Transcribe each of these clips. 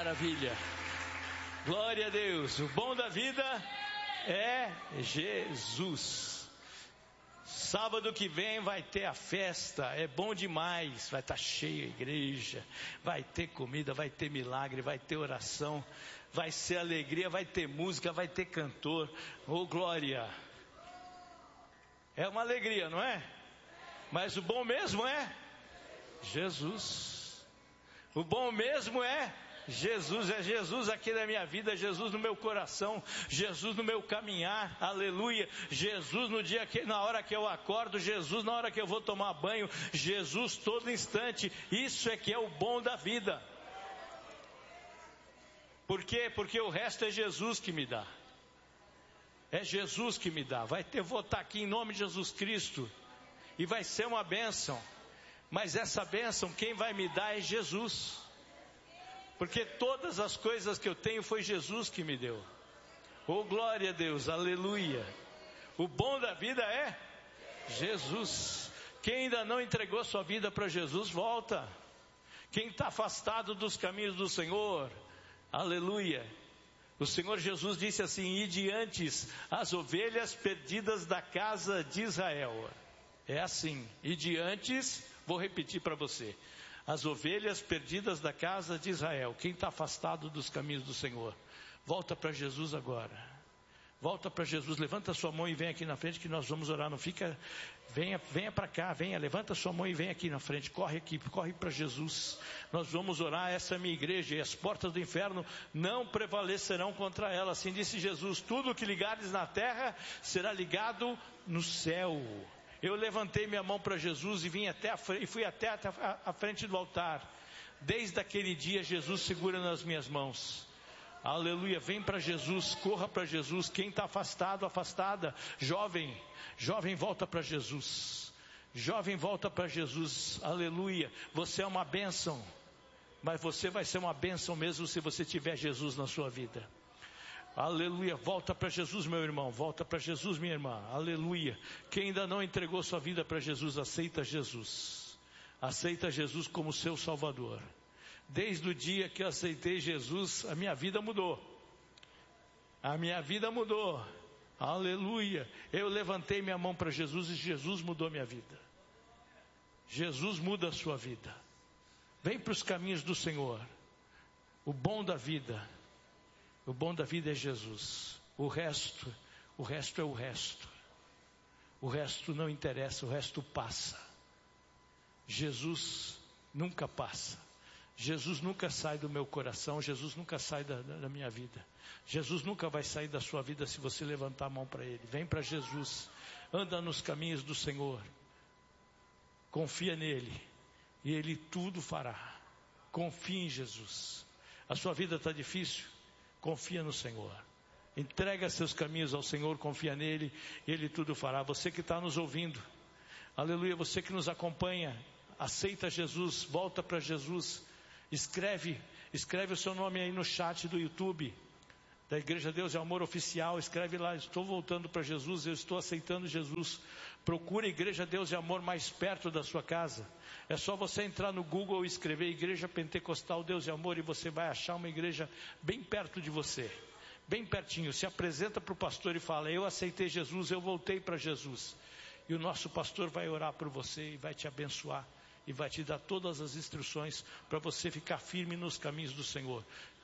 Maravilha. Glória a Deus. O bom da vida é Jesus. Sábado que vem vai ter a festa, é bom demais, vai estar cheia a igreja, vai ter comida, vai ter milagre, vai ter oração, vai ser alegria, vai ter música, vai ter cantor. Oh, glória! É uma alegria, não é? Mas o bom mesmo é Jesus. O bom mesmo é Jesus, é Jesus aqui na minha vida, Jesus no meu coração, Jesus no meu caminhar, aleluia, Jesus no dia que, na hora que eu acordo, Jesus na hora que eu vou tomar banho, Jesus todo instante. Isso é que é o bom da vida. Por quê? Porque o resto é Jesus que me dá. É Jesus que me dá. Eu vou estar aqui em nome de Jesus Cristo e vai ser uma bênção, mas essa bênção quem vai me dar é Jesus. Porque todas as coisas que eu tenho foi Jesus que me deu. Oh, glória a Deus, aleluia. O bom da vida é Jesus. Quem ainda não entregou sua vida para Jesus, volta. Quem está afastado dos caminhos do Senhor, aleluia. O Senhor Jesus disse assim: ide antes as ovelhas perdidas da casa de Israel. É assim, ide antes, vou repetir para você. As ovelhas perdidas da casa de Israel. Quem está afastado dos caminhos do Senhor, volta para Jesus agora. Volta para Jesus, levanta sua mão e vem aqui na frente que nós vamos orar. Não fica, venha para cá, venha, levanta sua mão e vem aqui na frente. Corre aqui, corre para Jesus. Nós vamos orar, essa é a minha igreja e as portas do inferno não prevalecerão contra ela. Assim disse Jesus: tudo que ligares na terra será ligado no céu. Eu levantei minha mão para Jesus e fui até a frente do altar. Desde aquele dia Jesus segura nas minhas mãos. Aleluia, vem para Jesus, corra para Jesus. Quem está afastado, afastada, jovem volta para Jesus. Jovem volta para Jesus, aleluia. Você é uma bênção, mas você vai ser uma bênção mesmo se você tiver Jesus na sua vida. Aleluia, volta para Jesus, meu irmão, volta para Jesus, minha irmã, aleluia. Quem ainda não entregou sua vida para Jesus, aceita Jesus como seu Salvador. Desde o dia que eu aceitei Jesus, a minha vida mudou, aleluia. Eu levantei minha mão para Jesus e Jesus mudou minha vida. Jesus muda a sua vida. Vem para os caminhos do Senhor. O bom da vida é Jesus. O resto é o resto. O resto não interessa, o resto passa. Jesus nunca passa. Jesus nunca sai do meu coração, Jesus nunca sai da minha vida. Jesus nunca vai sair da sua vida se você levantar a mão para Ele. Vem para Jesus, anda nos caminhos do Senhor, confia nele e Ele tudo fará. Confia em Jesus. A sua vida está difícil? Confia no Senhor. Entrega seus caminhos ao Senhor, confia nele e Ele tudo fará. Você que está nos ouvindo, aleluia, você que nos acompanha, aceita Jesus, volta para Jesus. Escreve o seu nome aí no chat do YouTube da Igreja Deus e Amor Oficial. Escreve lá: estou voltando para Jesus, eu estou aceitando Jesus. Procura a Igreja Deus e Amor mais perto da sua casa. É só você entrar no Google e escrever Igreja Pentecostal Deus e Amor e você vai achar uma igreja bem perto de você, bem pertinho. Se apresenta para o pastor e fala: eu aceitei Jesus, eu voltei para Jesus. E o nosso pastor vai orar por você e vai te abençoar e vai te dar todas as instruções para você ficar firme nos caminhos do Senhor.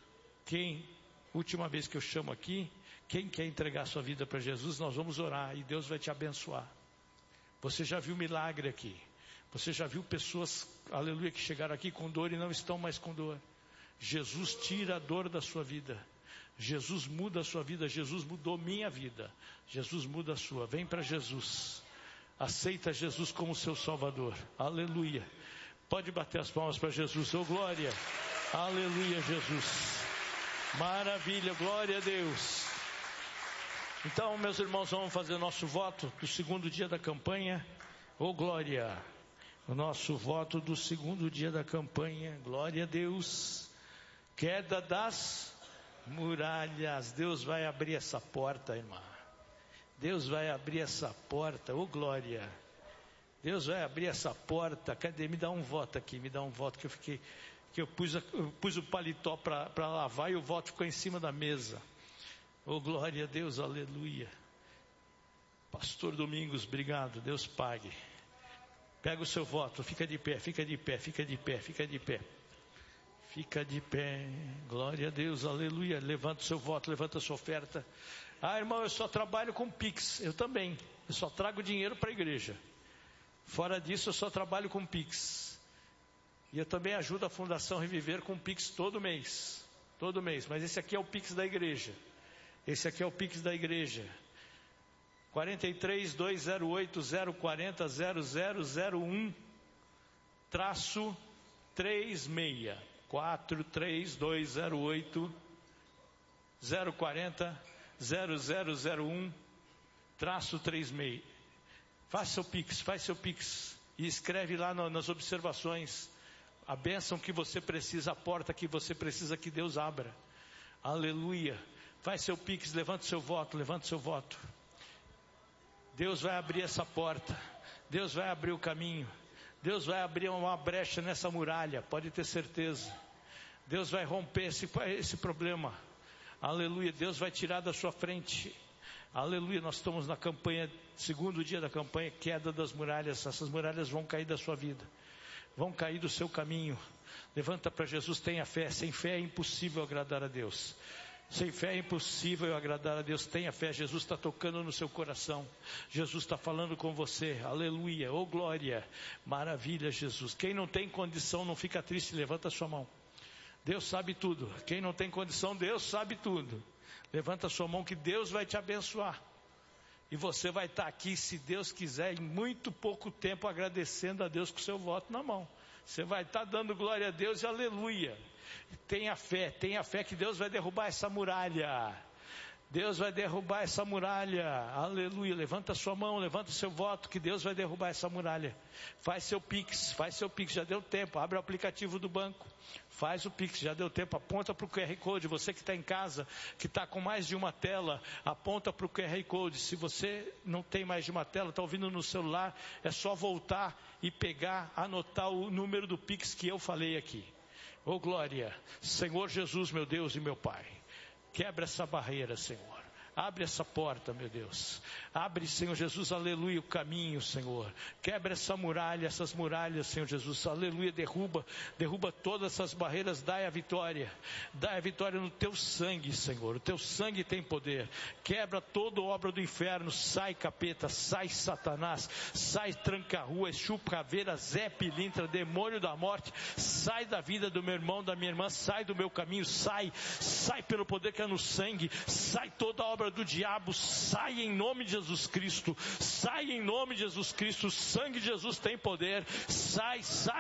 Última vez que eu chamo aqui, quem quer entregar sua vida para Jesus, nós vamos orar e Deus vai te abençoar. Você já viu milagre aqui. Você já viu pessoas, aleluia, que chegaram aqui com dor e não estão mais com dor. Jesus tira a dor da sua vida. Jesus muda a sua vida. Jesus mudou minha vida. Jesus muda a sua. Vem para Jesus. Aceita Jesus como seu Salvador. Aleluia. Pode bater as palmas para Jesus. Oh, glória. Aleluia, Jesus. Maravilha, glória a Deus. Então, meus irmãos, vamos fazer nosso voto do segundo dia da campanha. Oh, glória. O nosso voto do segundo dia da campanha. Glória a Deus. Queda das muralhas. Deus vai abrir essa porta, irmã. Deus vai abrir essa porta. Oh, glória. Deus vai abrir essa porta. Cadê? Me dá um voto aqui. Me dá um voto que eu fiquei que eu pus o paletó para lavar e o voto ficou em cima da mesa. Oh, glória a Deus, aleluia. Pastor Domingos, obrigado, Deus pague. Pega o seu voto, fica de pé, fica de pé, fica de pé, fica de pé. Fica de pé, glória a Deus, aleluia. Levanta o seu voto, levanta a sua oferta. Ah, irmão, eu só trabalho com Pix. Eu também, eu só trago dinheiro para a igreja. Fora disso, eu só trabalho com Pix. E eu também ajudo a Fundação Reviver com Pix todo mês. Todo mês, mas esse aqui é o Pix da igreja. Esse aqui é o Pix da igreja. 43-208-040-0001 traço 36 43-208-040-0001 traço 36. Faz seu Pix e escreve lá nas observações a bênção que você precisa, a porta que você precisa que Deus abra. Aleluia. Faz seu Pix, levanta seu voto. Deus vai abrir essa porta. Deus vai abrir o caminho. Deus vai abrir uma brecha nessa muralha, pode ter certeza. Deus vai romper esse problema. Aleluia, Deus vai tirar da sua frente. Aleluia, nós estamos na campanha, segundo dia da campanha, queda das muralhas. Essas muralhas vão cair da sua vida, vão cair do seu caminho. Levanta para Jesus, tenha fé. Sem fé é impossível agradar a Deus. Sem fé é impossível agradar a Deus. Tenha fé, Jesus está tocando no seu coração. Jesus está falando com você. Aleluia, oh glória, maravilha, Jesus. Quem não tem condição não fica triste, levanta a sua mão. Deus sabe tudo. Quem não tem condição, Deus sabe tudo. Levanta a sua mão que Deus vai te abençoar. E você vai estar aqui, se Deus quiser, em muito pouco tempo, agradecendo a Deus com o seu voto na mão. Você vai estar dando glória a Deus e aleluia. Tenha fé que Deus vai derrubar essa muralha. Deus vai derrubar essa muralha, aleluia. Levanta a sua mão, levanta o seu voto, que Deus vai derrubar essa muralha. Faz seu Pix, já deu tempo. Abre o aplicativo do banco, faz o Pix, já deu tempo. Aponta para o QR Code, você que está em casa, que está com mais de uma tela, aponta para o QR Code. Se você não tem mais de uma tela, está ouvindo no celular, é só voltar e pegar, anotar o número do Pix que eu falei aqui. Oh glória, Senhor Jesus, meu Deus e meu Pai, quebra essa barreira, Senhor. Abre essa porta, meu Deus. Abre, Senhor Jesus, aleluia, o caminho, Senhor. Quebra essa muralha, essas muralhas, Senhor Jesus, aleluia. Derruba todas essas barreiras. Dai a vitória no teu sangue, Senhor. O teu sangue tem poder. Quebra toda obra do inferno. Sai capeta, sai Satanás, sai tranca-rua, chupa-caveira, Zé Pilintra, demônio da morte. Sai da vida do meu irmão, da minha irmã. Sai do meu caminho, sai pelo poder que é no sangue. Sai toda a obra do diabo, sai em nome de Jesus Cristo. Sai em nome de Jesus Cristo. O sangue de Jesus tem poder. Sai,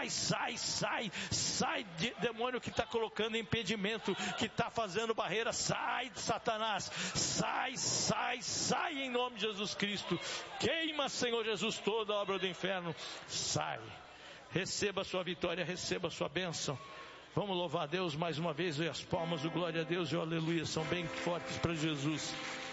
demônio que está colocando impedimento, que está fazendo barreira. Sai, Satanás, sai em nome de Jesus Cristo. Queima, Senhor Jesus, toda a obra do inferno. Sai, receba a sua vitória, receba a sua bênção. Vamos louvar a Deus mais uma vez, e as palmas do glória a Deus e o aleluia são bem fortes para Jesus.